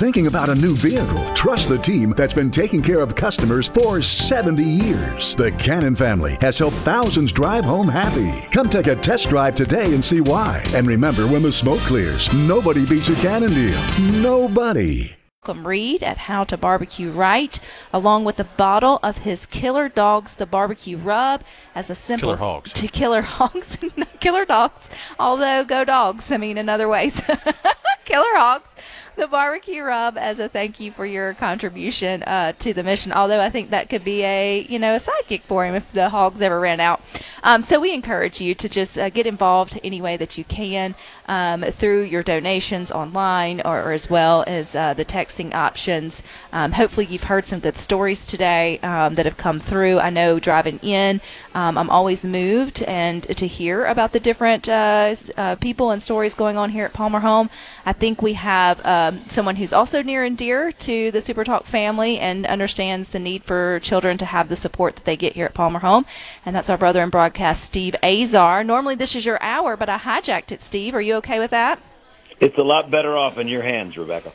Thinking about a new vehicle? Trust the team that's been taking care of customers for 70 years. The Cannon family has helped thousands drive home happy. Come take a test drive today and see why. And remember, when the smoke clears, nobody beats a Cannon deal. Nobody. Welcome Reed at How to Barbecue Right, along with a bottle of his Killer Dogs, the barbecue rub, as a simple Killer Hogs. to Killer Hogs, Killer Dogs. Although go dogs, I mean in other ways, Killer Hogs. The barbecue rub as a thank you for your contribution to the mission. Although I think that could be a sidekick for him if the hogs ever ran out. So we encourage you to just get involved any way that you can through your donations online or as well as the texting options. Hopefully you've heard some good stories today that have come through. I know driving in, I'm always moved and to hear about the different people and stories going on here at Palmer Home. I think we have someone who's also near and dear to the Super Talk family and understands the need for children to have the support that they get here at Palmer Home, and that's our brother in broadcast, Steve Azar. Normally this is your hour, but I hijacked it, Steve. Are you okay with that? It's a lot better off in your hands, Rebecca.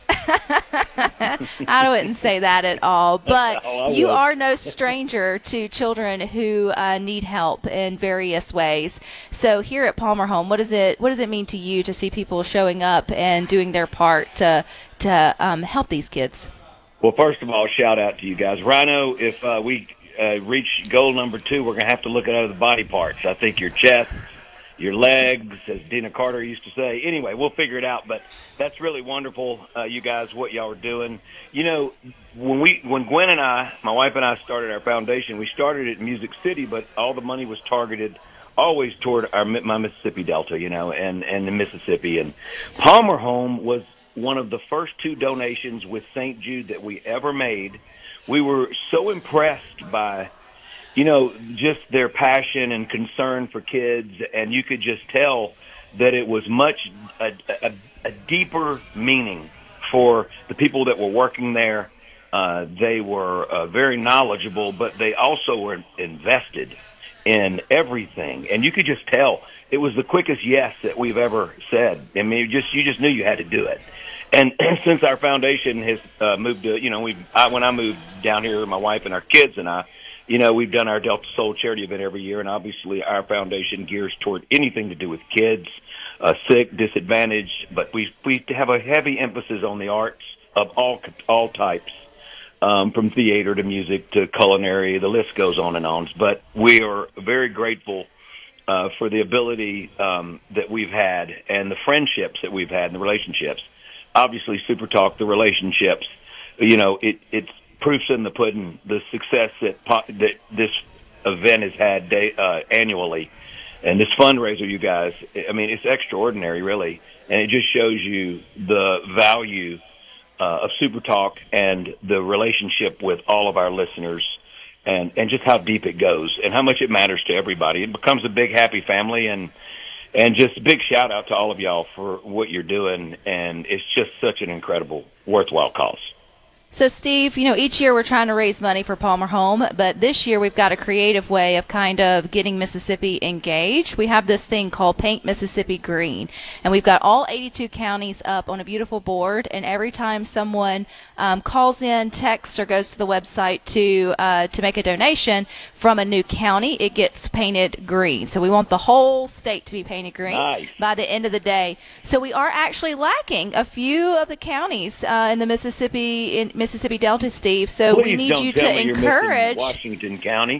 I wouldn't say that at all, but you would. are no stranger to children who need help in various ways. So here at Palmer Home, what does it mean to you to see people showing up and doing their part to help these kids? Well, first of all, shout out to you guys. Rhino, if we reach goal number 2, we're going to have to look at other body parts. I think your chest, your legs, as Dina Carter used to say. Anyway, we'll figure it out, but that's really wonderful, you guys, what y'all are doing. You know, when Gwen and I, my wife and I, started our foundation, we started at Music City, but all the money was targeted always toward my Mississippi Delta, and the Mississippi. And Palmer Home was one of the first 2 donations with St. Jude that we ever made. We were so impressed by just their passion and concern for kids, and you could just tell that it was a deeper meaning for the people that were working there. They were very knowledgeable, but they also were invested in everything, and you could just tell it was the quickest yes that we've ever said. I mean, you just knew you had to do it. And since our foundation has moved to, when I moved down here, my wife and our kids and I, we've done our Delta Soul charity event every year, and obviously our foundation gears toward anything to do with kids, sick, disadvantaged, but we have a heavy emphasis on the arts of all types, from theater to music to culinary. The list goes on and on. But we are very grateful for the ability that we've had and the friendships that we've had and the relationships. Obviously, Super Talk, the relationships, it's proofs in the pudding, the success that this event has had annually. And this fundraiser, you guys, I mean, it's extraordinary, really. And it just shows you the value of Super Talk and the relationship with all of our listeners and just how deep it goes and how much it matters to everybody. It becomes a big, happy family, and just a big shout-out to all of y'all for what you're doing. And it's just such an incredible, worthwhile cause. So, Steve, each year we're trying to raise money for Palmer Home, but this year we've got a creative way of kind of getting Mississippi engaged. We have this thing called Paint Mississippi Green, and we've got all 82 counties up on a beautiful board, and every time someone calls in, texts, or goes to the website to make a donation from a new county, it gets painted green. So we want the whole state to be painted green by the end of the day. So we are actually lacking a few of the counties in the Mississippi Delta, Steve. So Please we need don't you tell to me you're encourage. missing Washington County.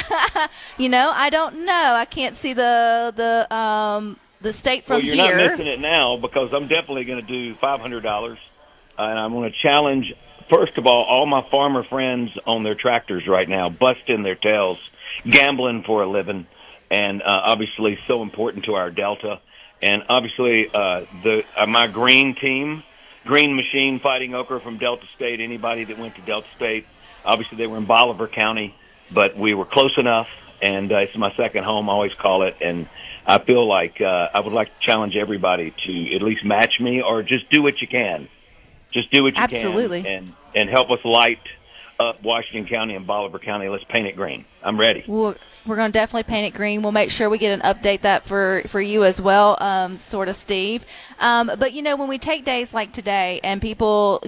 I don't know. I can't see the state from here. Well, you're not missing it now, because I'm definitely going to do $500, and I'm going to challenge, first of all my farmer friends on their tractors right now, busting their tails, gambling for a living, and obviously so important to our Delta. And obviously my green team, Green Machine Fighting Okra from Delta State, anybody that went to Delta State, obviously they were in Bolivar County, but we were close enough, and it's my second home, I always call it, and I feel like I would like to challenge everybody to at least match me or just do what you can. Just do what you Absolutely. can and help us light up Washington County and Bolivar County. Let's paint it green. I'm ready. We're going to definitely paint it green. We'll make sure we get an update that for you as well, sort of, Steve. But, when we take days like today and people